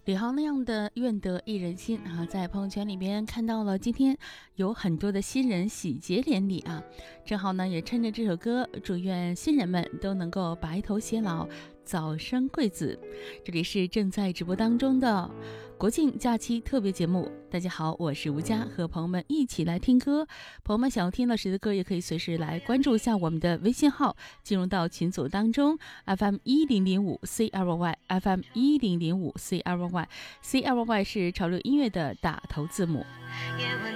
李行那样的愿得一人心啊，在朋友圈里边看到了，今天有很多的新人喜结连理啊，正好呢也趁着这首歌，祝愿新人们都能够白头偕老，早生贵子。这里是正在直播当中的国庆假期特别节目，大家好，我是吴佳，和朋友们一起来听歌。朋友们想要听到谁的歌，也可以随时来关注一下我们的微信号，进入到群组当中 FM1005 CRY FM 1005 CRY CRY 是潮流音乐的打头字母。